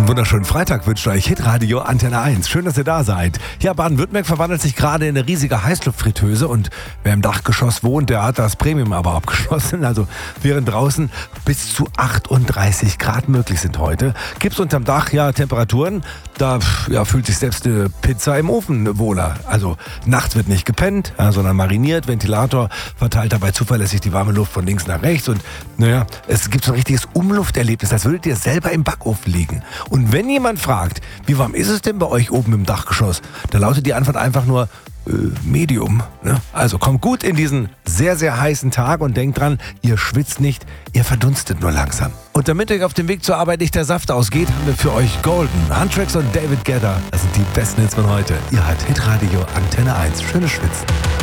Einen wunderschönen Freitag wünscht euch Hitradio Antenne 1. Schön, dass ihr da seid. Ja, Baden-Württemberg verwandelt sich gerade in eine riesige Heißluftfritteuse und wer im Dachgeschoss wohnt, der hat das Premium aber abgeschlossen. Also während draußen bis zu 38 Grad möglich sind heute, gibt es unterm Dach ja Temperaturen, da fühlt sich selbst eine Pizza im Ofen wohler. Also nachts wird nicht gepennt, sondern mariniert, Ventilator verteilt dabei zuverlässig die warme Luft von links nach rechts und es gibt so ein richtiges Umlufterlebnis, als würdet ihr selber im Backofen liegen. Und wenn jemand fragt, wie warm ist es denn bei euch oben im Dachgeschoss, da lautet die Antwort einfach nur Medium. Ne? Also kommt gut in diesen sehr, sehr heißen Tag und denkt dran, ihr schwitzt nicht, ihr verdunstet nur langsam. Und damit euch auf dem Weg zur Arbeit nicht der Saft ausgeht, haben wir für euch Golden, Huntrix und David Guetta. Das sind die besten Hits von heute. Ihr hört Hitradio Antenne 1. Schönes Schwitzen.